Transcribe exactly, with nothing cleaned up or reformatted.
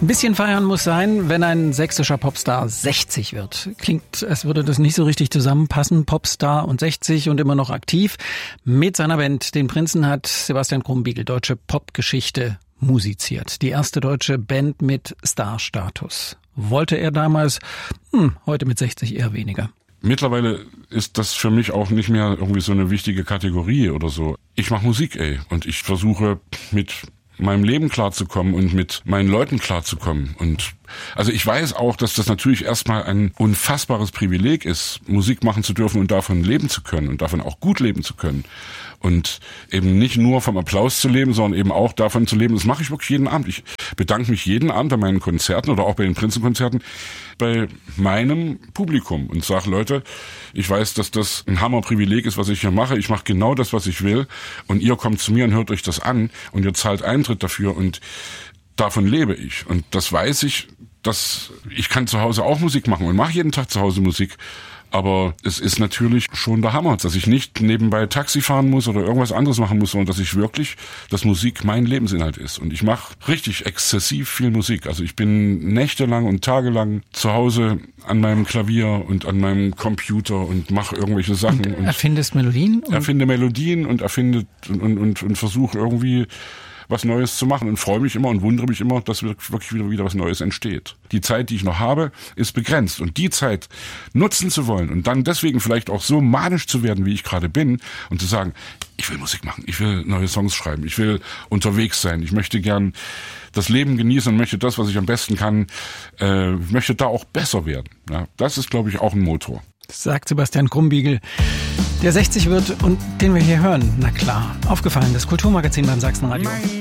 Ein bisschen feiern muss sein, wenn ein sächsischer Popstar sechzig wird. Klingt, als würde das nicht so richtig zusammenpassen. Popstar und sechzig und immer noch aktiv. Mit seiner Band, den Prinzen, hat Sebastian Krumbiegel deutsche Popgeschichte musiziert. Die erste deutsche Band mit Starstatus. Wollte er damals, hm, heute mit sechzig eher weniger. Mittlerweile ist das für mich auch nicht mehr irgendwie so eine wichtige Kategorie oder so. Ich mache Musik, ey, und ich versuche mit meinem Leben klarzukommen und mit meinen Leuten klarzukommen. Und also ich weiß auch, dass das natürlich erstmal ein unfassbares Privileg ist, Musik machen zu dürfen und davon leben zu können und davon auch gut leben zu können. Und eben nicht nur vom Applaus zu leben, sondern eben auch davon zu leben. Das mache ich wirklich jeden Abend. Ich bedanke mich jeden Abend bei meinen Konzerten oder auch bei den Prinzenkonzerten bei meinem Publikum und sage, Leute, ich weiß, dass das ein Hammerprivileg ist, was ich hier mache. Ich mache genau das, was ich will. Und ihr kommt zu mir und hört euch das an und ihr zahlt Eintritt dafür und davon lebe ich. Und das weiß ich, dass ich kann zu Hause auch Musik machen und mache jeden Tag zu Hause Musik. Aber es ist natürlich schon der Hammer, dass ich nicht nebenbei Taxi fahren muss oder irgendwas anderes machen muss, sondern dass ich wirklich, dass Musik mein Lebensinhalt ist. Und ich mache richtig exzessiv viel Musik. Also ich bin nächtelang und tagelang zu Hause an meinem Klavier und an meinem Computer und mache irgendwelche Sachen. Und erfindest Melodien? Und erfinde Melodien und erfinde und, und, und, und versuche irgendwie was Neues zu machen und freue mich immer und wundere mich immer, dass wirklich wieder wieder was Neues entsteht. Die Zeit, die ich noch habe, ist begrenzt und die Zeit nutzen zu wollen und dann deswegen vielleicht auch so manisch zu werden, wie ich gerade bin und zu sagen, ich will Musik machen, ich will neue Songs schreiben, ich will unterwegs sein, ich möchte gern das Leben genießen und möchte das, was ich am besten kann, äh, möchte da auch besser werden. Ja, das ist, glaube ich, auch ein Motor. Sagt Sebastian Krumbiegel, der sechzig wird und den wir hier hören. Na klar, aufgefallen, das Kulturmagazin beim Sachsenradio.